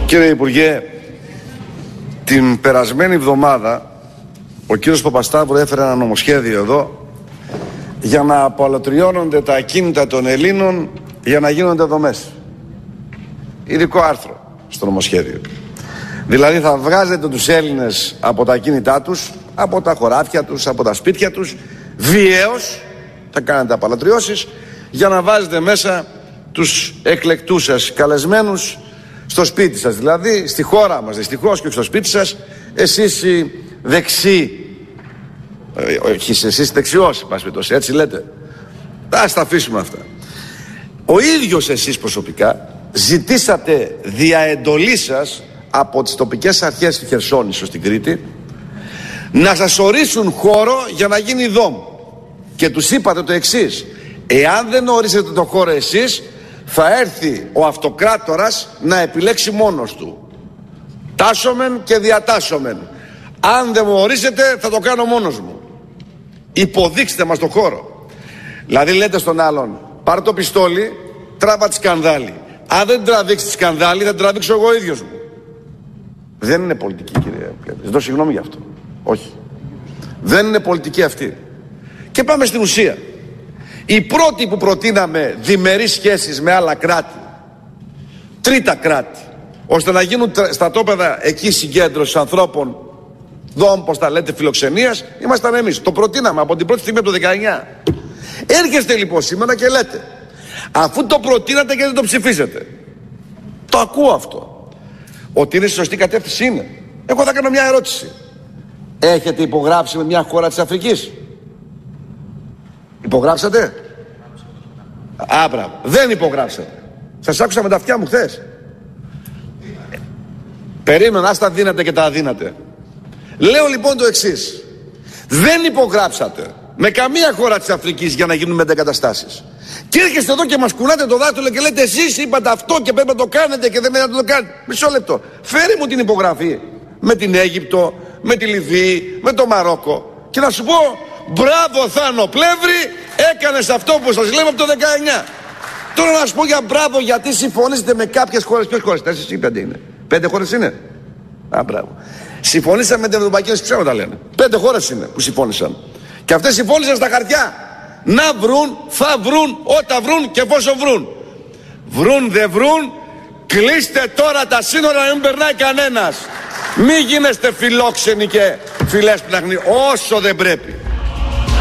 Κύριε Υπουργέ, την περασμένη εβδομάδα ο κύριος Παπασταύρου έφερε ένα νομοσχέδιο εδώ για να απολωτριώνονται τα ακίνητα των Ελλήνων για να γίνονται δομές. Ειδικό άρθρο στο νομοσχέδιο. Δηλαδή θα βγάζετε τους Έλληνες από τα ακίνητά τους, από τα χωράφια τους, από τα σπίτια τους, βιαίως θα κάνετε απαλωτριώσεις για να βάζετε μέσα τους εκλεκτούς σας καλεσμένους στο σπίτι σας. Δηλαδή στη χώρα μας δυστυχώς και στο σπίτι σας, εσείς οι δεξιοί, όχι εσείς δεξιός, έτσι λέτε. Ας τα αφήσουμε αυτά. Ο ίδιος εσείς προσωπικά ζητήσατε δια εντολή σας από τις τοπικές αρχές του Χερσόνησου στην Κρήτη να σας ορίσουν χώρο για να γίνει δόμ. Και τους είπατε το εξής: εάν δεν ορίσετε το χώρο εσείς, θα έρθει ο αυτοκράτορας να επιλέξει μόνος του. Τάσομεν και διατάσομεν. Αν δεν μου ορίσετε θα το κάνω μόνος μου. Υποδείξτε μας το χώρο. Δηλαδή λέτε στον άλλον, πάρε το πιστόλι, τράβα τη σκανδάλη. Αν δεν τραβήξει τη σκανδάλη θα τραβήξω εγώ ίδιος μου. Δεν είναι πολιτική, κύριε Πλεύρη. Ζητώ συγγνώμη γι' αυτό. Όχι. Δεν είναι πολιτική αυτή. Και πάμε στην ουσία. Οι πρώτοι που προτείναμε διμερείς σχέσεις με άλλα κράτη, τρίτα κράτη, ώστε να γίνουν στρατόπεδα εκεί συγκέντρωσης ανθρώπων, δόμ, πώς τα λέτε, φιλοξενίας, ήμασταν εμείς. Το προτείναμε από την πρώτη στιγμή από το 19. Έρχεστε λοιπόν σήμερα και λέτε, αφού το προτείνατε και δεν το ψηφίσετε. Το ακούω αυτό. Ότι είναι στη σωστή κατεύθυνση είναι. Εγώ θα κάνω μια ερώτηση. Έχετε υπογράψει με μια χώρα της Αφρικής? Υπογράψατε? Μπράβο. Δεν υπογράψατε. Σας άκουσα με τα αυτιά μου χθες. Περίμενα, ας τα δίνατε και τα αδύνατε. Λέω λοιπόν το εξής. Δεν υπογράψατε με καμία χώρα της Αφρικής για να γίνουν μετεγκαταστάσεις. Και έρχεστε εδώ και μας κουνάτε το δάχτυλο και λέτε εσείς είπατε αυτό και πρέπει να το κάνετε και δεν πρέπει να το κάνετε. Μισό λεπτό. Φέρε μου την υπογραφή με την Αίγυπτο, με τη Λιβύη, με το Μαρόκο. Και να σου πω, μπράβο Θάνο Πλεύρη, έκανες αυτό που σας λέμε από το 19. Τώρα να σου πω για μπράβο γιατί συμφωνήσετε με κάποιες χώρες. Ποιες χώρες? 4 ή 5 είναι? 5 χώρες είναι? Μπράβο. Συμφωνήσαμε με την Ευρωπαϊκή Ένωση, ψέματα λένε. 5 χώρες είναι που συμφώνησαν. Και αυτές συμφώνησαν στα χαρτιά. Να βρουν, θα βρουν, όταν βρουν και εφόσον βρουν. Βρουν, δεν βρουν, κλείστε τώρα τα σύνορα να μην περνάει κανένας. Μη γίνεστε φιλόξενοι και φιλέσπλαχνοι όσο δεν πρέπει.